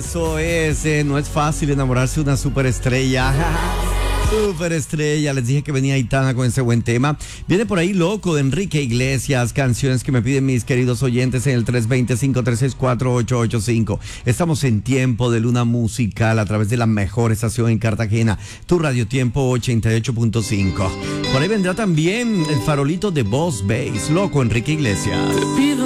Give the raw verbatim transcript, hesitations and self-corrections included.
Eso es, eh, no es fácil enamorarse de una superestrella. Superestrella, les dije que venía Aitana con ese buen tema. Viene por ahí Loco de Enrique Iglesias, canciones que me piden mis queridos oyentes en el tres dos cero, cinco tres seis, cuatro ocho ocho cinco. Estamos en tiempo de luna musical a través de la mejor estación en Cartagena, tu Radio Tiempo ochenta y ocho punto cinco. Por ahí vendrá también el farolito de Boss Bass, Loco Enrique Iglesias.